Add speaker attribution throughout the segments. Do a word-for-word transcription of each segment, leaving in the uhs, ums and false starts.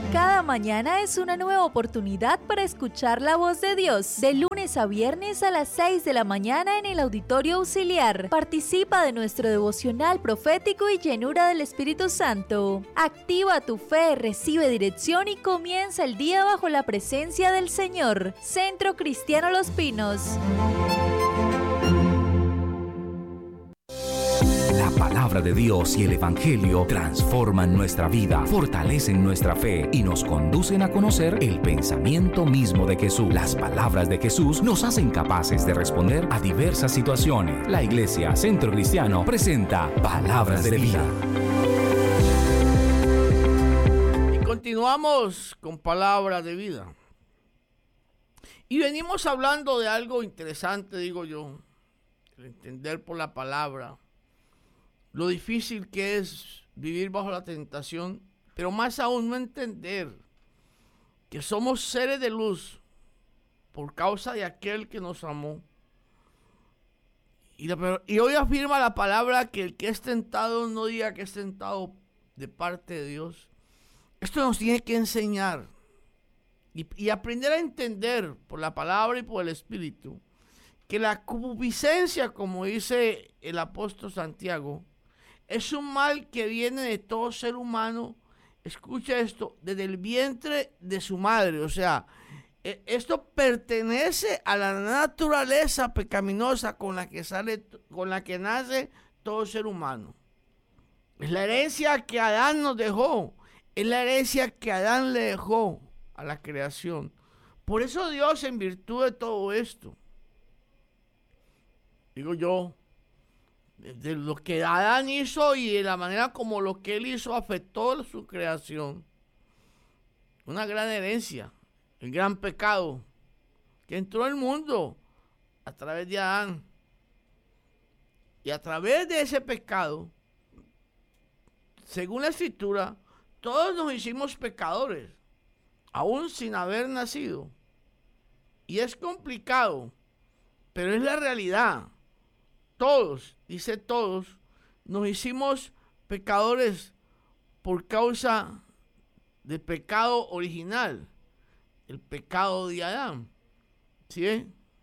Speaker 1: Cada mañana es una nueva oportunidad para escuchar la voz de Dios. De lunes a viernes a las seis de la mañana en el Auditorio Auxiliar. Participa de nuestro devocional profético y llenura del Espíritu Santo. Activa tu fe, recibe dirección y comienza el día bajo la presencia del Señor. Centro Cristiano Los Pinos.
Speaker 2: La palabra de Dios y el Evangelio transforman nuestra vida, fortalecen nuestra fe y nos conducen a conocer el pensamiento mismo de Jesús. Las palabras de Jesús nos hacen capaces de responder a diversas situaciones. La Iglesia Centro Cristiano presenta Palabras de Vida.
Speaker 3: Y continuamos con Palabras de Vida. Y venimos hablando de algo interesante, digo yo, el entender por la palabra lo difícil que es vivir bajo la tentación, pero más aún no entender que somos seres de luz por causa de aquel que nos amó. Y, la, y hoy afirma la palabra que el que es tentado no diga que es tentado de parte de Dios. Esto nos tiene que enseñar y, y aprender a entender por la palabra y por el Espíritu que la concupiscencia, como dice el apóstol Santiago, es un mal que viene de todo ser humano, escucha esto, desde el vientre de su madre. O sea, esto pertenece a la naturaleza pecaminosa con la que sale, con la que nace todo ser humano. Es la herencia que Adán nos dejó, es la herencia que Adán le dejó a la creación. Por eso Dios, en virtud de todo esto, digo yo, de lo que Adán hizo y de la manera como lo que él hizo afectó su creación. Una gran herencia, el gran pecado que entró al mundo a través de Adán. Y a través de ese pecado, según la Escritura, todos nos hicimos pecadores, aún sin haber nacido. Y es complicado, pero es la realidad. Todos, dice todos, nos hicimos pecadores por causa del pecado original, el pecado de Adán. ¿Sí?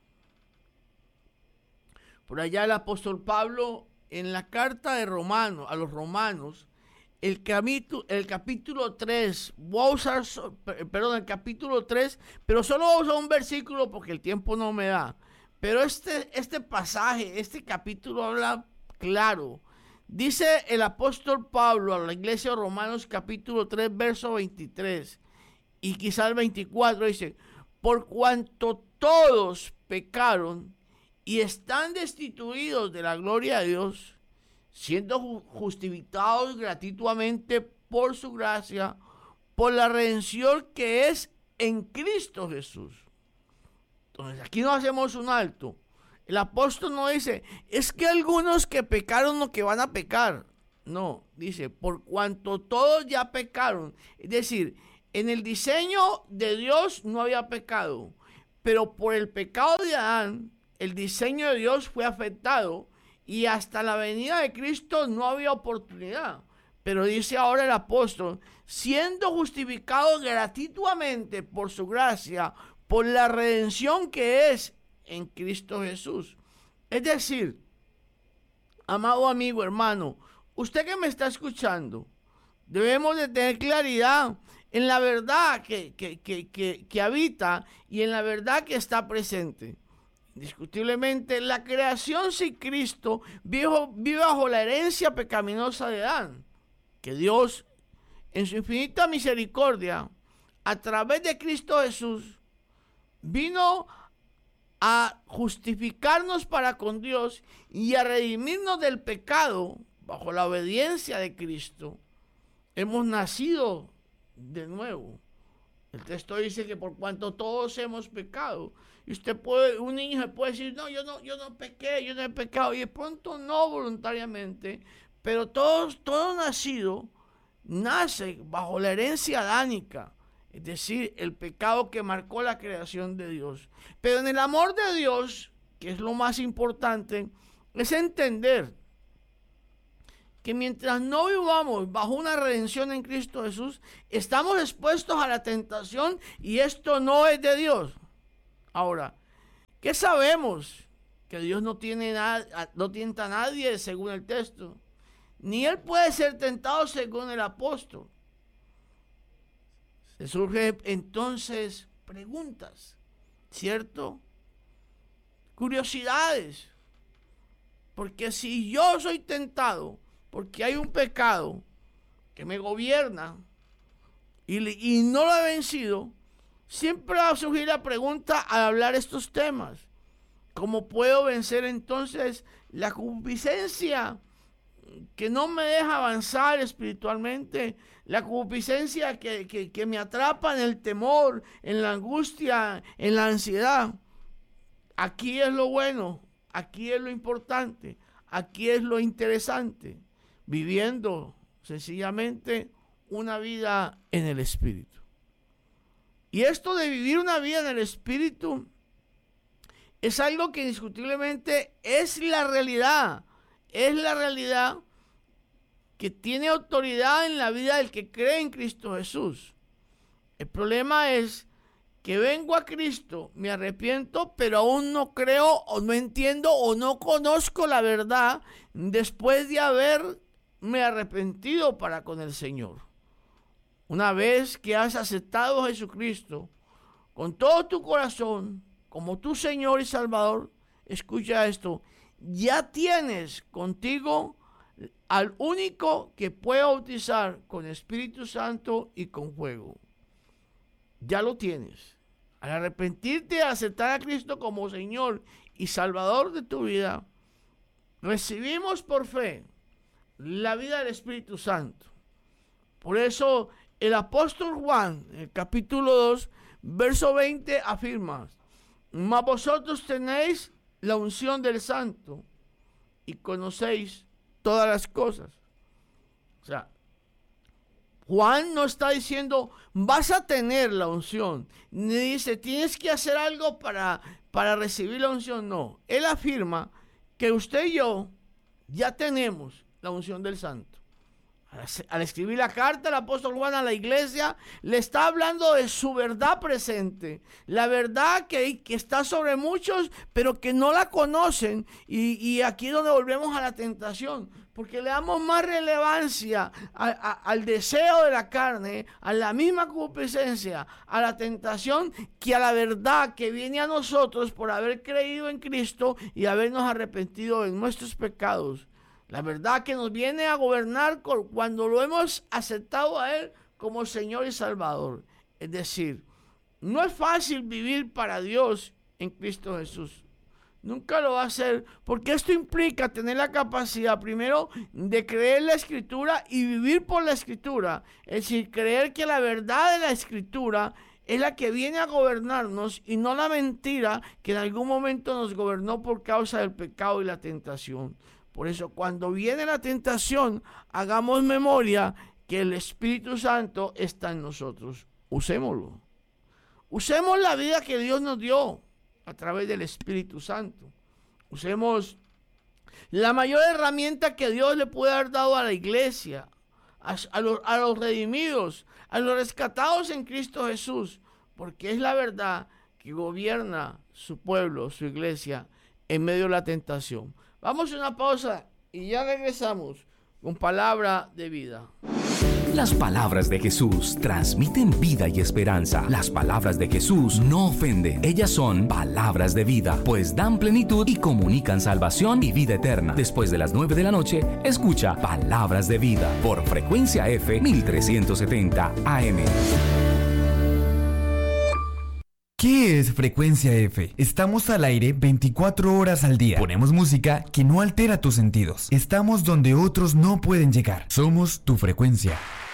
Speaker 3: Por allá el apóstol Pablo, en la carta de Romanos, a los romanos, el capítulo, el capítulo tres, voy a usar, perdón, el capítulo tres, pero solo voy a usar un versículo porque el tiempo no me da. Pero este, este pasaje, este capítulo habla claro. Dice el apóstol Pablo a la iglesia de Romanos capítulo tres, verso veintitrés y quizás el veinticuatro, dice: por cuanto todos pecaron y están destituidos de la gloria de Dios, siendo justificados gratuitamente por su gracia, por la redención que es en Cristo Jesús. Entonces, aquí no hacemos un alto. El apóstol no dice, es que algunos que pecaron no que van a pecar. No, dice, por cuanto todos ya pecaron. Es decir, en el diseño de Dios no había pecado, pero por el pecado de Adán, el diseño de Dios fue afectado y hasta la venida de Cristo no había oportunidad. Pero dice ahora el apóstol, siendo justificados gratuitamente por su gracia, por la redención que es en Cristo Jesús. Es decir, amado amigo, hermano, usted que me está escuchando, debemos de tener claridad en la verdad que, que, que, que, que habita y en la verdad que está presente. Indiscutiblemente, la creación sin Cristo vive, vive bajo la herencia pecaminosa de Adán, que Dios, en su infinita misericordia, a través de Cristo Jesús, vino a justificarnos para con Dios y a redimirnos del pecado bajo la obediencia de Cristo. Hemos nacido de nuevo. El texto dice que por cuanto todos hemos pecado, y usted puede, un niño puede decir, no, yo no, yo no pequé, yo no he pecado, y de pronto no voluntariamente, pero todos, todo nacido nace bajo la herencia adánica. Es decir, el pecado que marcó la creación de Dios. Pero en el amor de Dios, que es lo más importante, es entender que mientras no vivamos bajo una redención en Cristo Jesús, estamos expuestos a la tentación y esto no es de Dios. Ahora, ¿qué sabemos? Que Dios no tiene nada, no tienta a nadie según el texto, ni Él puede ser tentado según el apóstol. Se surgen entonces preguntas, ¿cierto? Curiosidades. Porque si yo soy tentado, porque hay un pecado que me gobierna y, y no lo he vencido, siempre va a surgir la pregunta al hablar estos temas. ¿Cómo puedo vencer entonces la concupiscencia que no me deja avanzar espiritualmente? La concupiscencia que, que, que me atrapa en el temor, en la angustia, en la ansiedad. Aquí es lo bueno, aquí es lo importante, aquí es lo interesante. Viviendo sencillamente una vida en el Espíritu. Y esto de vivir una vida en el Espíritu es algo que indiscutiblemente es la realidad. Es la realidad que tiene autoridad en la vida del que cree en Cristo Jesús. El problema es que vengo a Cristo, me arrepiento, pero aún no creo o no entiendo o no conozco la verdad después de haberme arrepentido para con el Señor. Una vez que has aceptado a Jesucristo con todo tu corazón como tu Señor y Salvador, escucha esto, ya tienes contigo al único que puede bautizar con Espíritu Santo y con fuego. Ya lo tienes. Al arrepentirte, aceptar a Cristo como Señor y Salvador de tu vida, recibimos por fe la vida del Espíritu Santo. Por eso el apóstol Juan, en el capítulo dos, verso veinte, afirma: mas vosotros tenéis la unción del Santo y conocéis todas las cosas. O sea, Juan no está diciendo vas a tener la unción, ni dice tienes que hacer algo para, para recibir la unción. No, él afirma que usted y yo ya tenemos la unción del Santo. Al escribir la carta, el apóstol Juan a la iglesia le está hablando de su verdad presente, la verdad que, que está sobre muchos, pero que no la conocen. Y, y aquí es donde volvemos a la tentación, porque le damos más relevancia a, a, al deseo de la carne, a la misma concupiscencia, a la tentación, que a la verdad que viene a nosotros por haber creído en Cristo y habernos arrepentido de nuestros pecados. La verdad que nos viene a gobernar cuando lo hemos aceptado a Él como Señor y Salvador. Es decir, no es fácil vivir para Dios en Cristo Jesús. Nunca lo va a hacer, porque esto implica tener la capacidad primero de creer la Escritura y vivir por la Escritura. Es decir, creer que la verdad de la Escritura es la que viene a gobernarnos y no la mentira que en algún momento nos gobernó por causa del pecado y la tentación. Por eso, cuando viene la tentación, hagamos memoria que el Espíritu Santo está en nosotros. Usémoslo. Usemos la vida que Dios nos dio a través del Espíritu Santo. Usemos la mayor herramienta que Dios le puede haber dado a la iglesia, a, a, los, a los redimidos, a los rescatados en Cristo Jesús, porque es la verdad que gobierna su pueblo, su iglesia, en medio de la tentación. Vamos a una pausa y ya regresamos con palabra de vida.
Speaker 2: Las palabras de Jesús transmiten vida y esperanza. Las palabras de Jesús no ofenden. Ellas son palabras de vida, pues dan plenitud y comunican salvación y vida eterna. Después de las nueve de la noche, escucha Palabras de Vida por Frecuencia F mil trescientos setenta A M.
Speaker 4: ¿Qué es Frecuencia F? Estamos al aire veinticuatro horas al día. Ponemos música que no altera tus sentidos. Estamos donde otros no pueden llegar. Somos tu frecuencia.